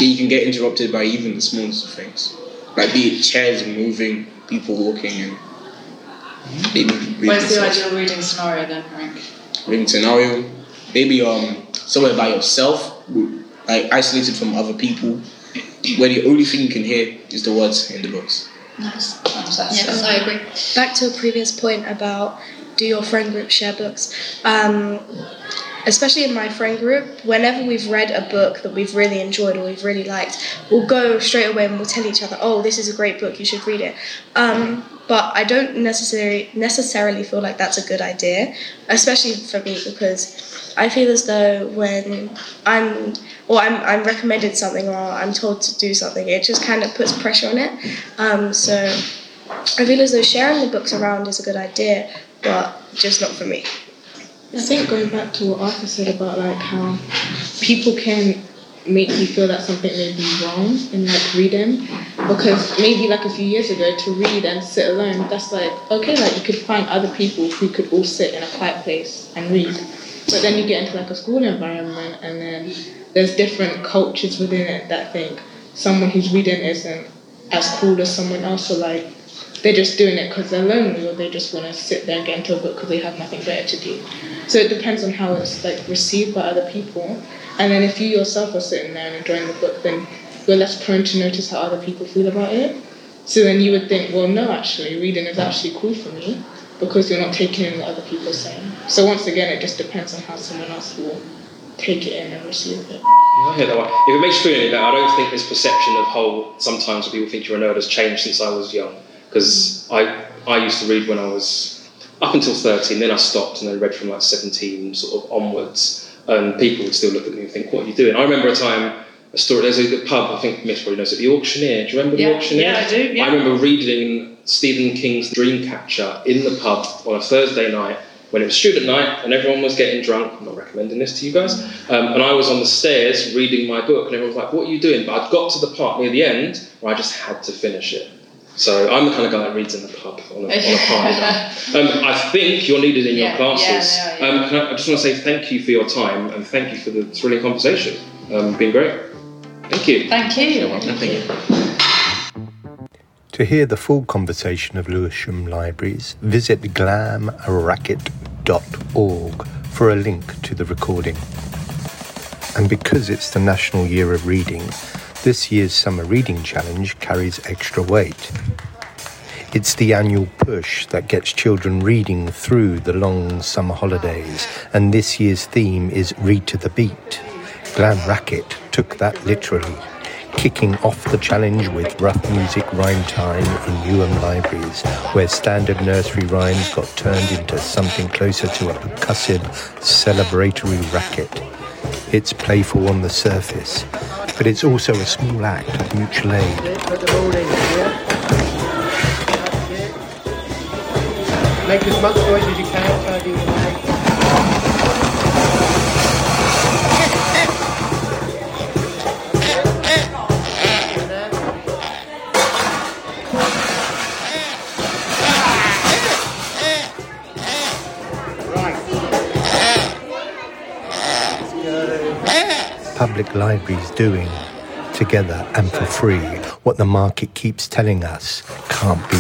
you can get interrupted by even the smallest of things. Like be it chairs moving, people walking, and maybe Where's the ideal reading scenario then, Frank? Reading scenario, maybe somewhere by yourself, like isolated from other people, where the only thing you can hear is the words in the books. Nice. Yes, I agree. Back to a previous point about do your friend group share books. Especially in my friend group, whenever we've read a book that we've really enjoyed or we've really liked, we'll go straight away and we'll tell each other, oh, this is a great book, you should read it. But I don't necessarily feel like that's a good idea, especially for me, because I feel as though when I'm recommended something or I'm told to do something, it just kind of puts pressure on it. So I feel as though sharing the books around is a good idea, but just not for me. I think going back to what Arthur said about like how people can make you feel that something may be wrong in like reading, because maybe like a few years ago to read and sit alone, that's like okay, like you could find other people who could all sit in a quiet place and read, but then you get into like a school environment and then there's different cultures within it that think someone who's reading isn't as cool as someone else, or like they're just doing it because they're lonely, or they just want to sit there and get into a book because they have nothing better to do. So it depends on how it's like received by other people. And then if you yourself are sitting there and enjoying the book, then you're less prone to notice how other people feel about it. So then you would think, well, no, actually, reading is actually cool for me because you're not taking in what other people are saying. So once again, it just depends on how someone else will take it in and receive it. Yeah, I hear that one. If it makes you feel any better, I don't think this perception of sometimes when people think you're a nerd has changed since I was young. Because I used to read when I was up until 13, then I stopped and then read from like 17 sort of onwards, and people would still look at me and think, what are you doing? I remember a story, there's a pub, I think Miss probably knows it, The Auctioneer. Do you remember The Auctioneer? Yeah, I do, yeah. I remember reading Stephen King's Dreamcatcher in the pub on a Thursday night when it was student night and everyone was getting drunk. I'm not recommending this to you guys. And I was on the stairs reading my book and everyone was like, what are you doing? But I'd got to the part near the end where I just had to finish it. So I'm the kind of guy that reads in the pub on a party night. I think you're needed in your classes. I just want to say thank you for your time and thank you for the thrilling conversation. Been great. Thank you. Thank you. You're welcome. Thank you. To hear the full conversation of Lewisham Libraries, visit glamracket.org for a link to the recording. And because it's the National Year of Reading, this year's Summer Reading Challenge carries extra weight. It's the annual push that gets children reading through the long summer holidays, and this year's theme is Read to the Beat. Glam Racket took that literally, kicking off the challenge with rough music rhyme time in Newham Libraries, where standard nursery rhymes got turned into something closer to a percussive, celebratory racket. It's playful on the surface, but it's also a small act of mutual aid. Make as much noise as you can outside your mind. Public libraries doing, together and for free, what the market keeps telling us can't be